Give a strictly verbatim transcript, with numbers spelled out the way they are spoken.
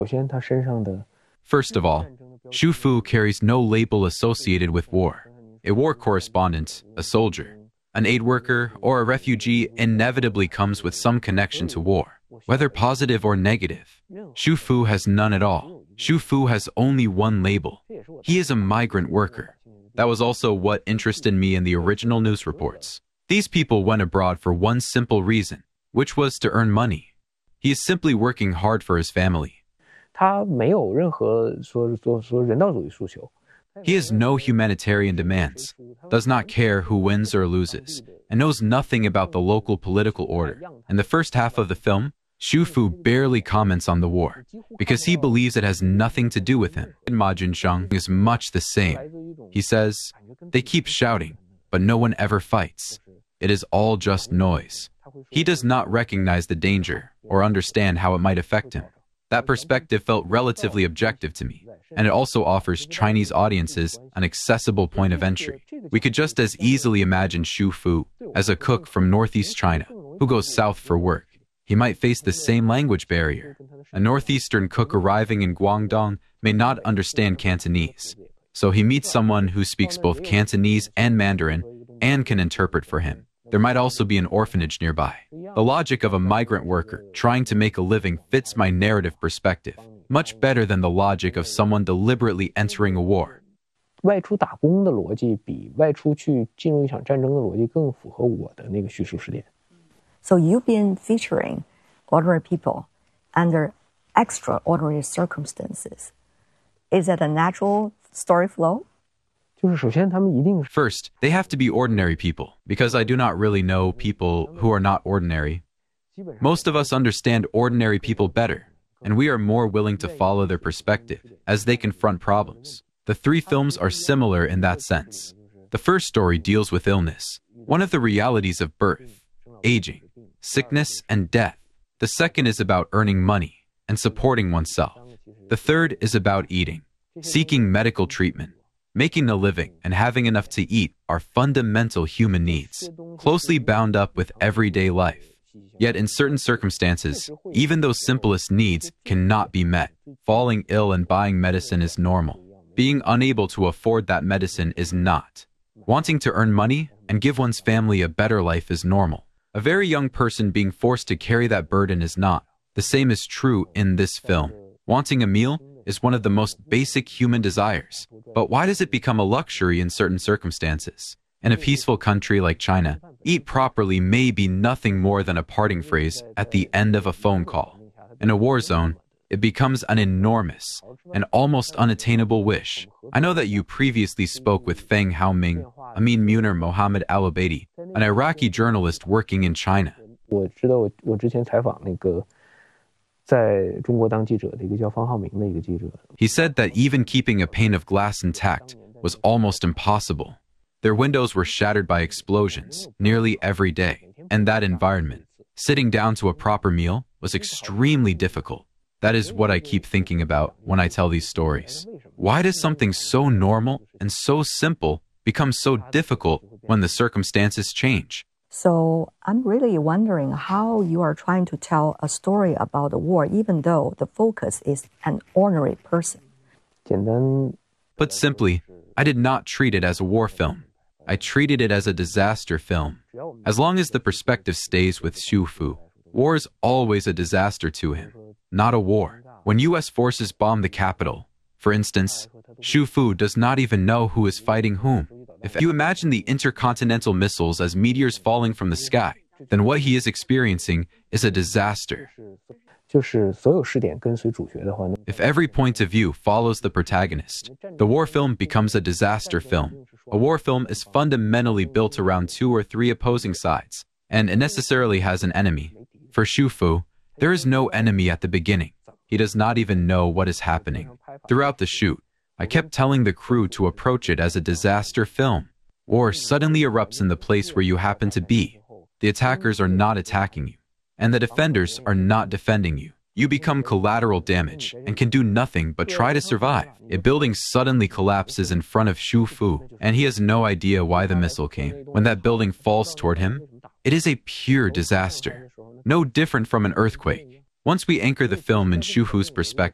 First of all, Xu Fu carries no label associated with war. A war correspondent, a soldier, an aid worker, or a refugee inevitably comes with some connection to war, whether positive or negative. Xu Fu has none at all. Xu Fu has only one label. He is a migrant worker. That was also what interested me in the original news reports. These people went abroad for one simple reason, which was to earn money. He is simply working hard for his family. He has no humanitarian demands, does not care who wins or loses, and knows nothing about the local political order. In the first half of the film, Xu Fu barely comments on the war, because he believes it has nothing to do with him. Ma Junsheng is much the same. He says, they keep shouting, but no one ever fights. It is all just noise. He does not recognize the danger or understand how it might affect him. That perspective felt relatively objective to me, and it also offers Chinese audiences an accessible point of entry. We could just as easily imagine Xu Fu as a cook from northeast China who goes south for work. He might face the same language barrier. A northeastern cook arriving in Guangdong may not understand Cantonese, so he meets someone who speaks both Cantonese and Mandarin and can interpret for him. There might also be an orphanage nearby. The logic of a migrant worker trying to make a living fits my narrative perspective much better than the logic of someone deliberately entering a war. So you've been featuring ordinary people under extraordinary circumstances. Is that a natural story flow? First, they have to be ordinary people, because I do not really know people who are not ordinary. Most of us understand ordinary people better, and we are more willing to follow their perspective as they confront problems. The three films are similar in that sense. The first story deals with illness, one of the realities of birth, aging, sickness, and death. The second is about earning money and supporting oneself. The third is about eating, seeking medical treatment. Making a living and having enough to eat are fundamental human needs, closely bound up with everyday life. Yet in certain circumstances, even those simplest needs cannot be met. Falling ill and buying medicine is normal. Being unable to afford that medicine is not. Wanting to earn money and give one's family a better life is normal. A very young person being forced to carry that burden is not. The same is true in this film. Wanting a meal is one of the most basic human desires. But why does it become a luxury in certain circumstances? In a peaceful country like China, eat properly may be nothing more than a parting phrase at the end of a phone call. In a war zone, it becomes an enormous and almost unattainable wish. I know that you previously spoke with Feng Haoming, Amin Munir Mohammed Al-Obeidi, an Iraqi journalist working in China. He said that even keeping a pane of glass intact was almost impossible. Their windows were shattered by explosions nearly every day, and that environment, sitting down to a proper meal, was extremely difficult. That is what I keep thinking about when I tell these stories. Why does something so normal and so simple become so difficult when the circumstances change? So I'm really wondering how you are trying to tell a story about the war, even though the focus is an ordinary person. Put simply, I did not treat it as a war film. I treated it as a disaster film. As long as the perspective stays with Xu Fu, war is always a disaster to him, not a war. When U S forces bomb the capital, for instance, Xu Fu does not even know who is fighting whom. If you imagine the intercontinental missiles as meteors falling from the sky, then what he is experiencing is a disaster. If every point of view follows the protagonist, the war film becomes a disaster film. A war film is fundamentally built around two or three opposing sides, and it necessarily has an enemy. For Xu Fu, there is no enemy at the beginning. He does not even know what is happening. Throughout the shoot, I kept telling the crew to approach it as a disaster film. War suddenly erupts in the place where you happen to be. The attackers are not attacking you, and the defenders are not defending you. You become collateral damage and can do nothing but try to survive. A building suddenly collapses in front of Xu Fu, and he has no idea why the missile came. When that building falls toward him, it is a pure disaster, no different from an earthquake. Once we anchor the film in Xu Fu's perspective,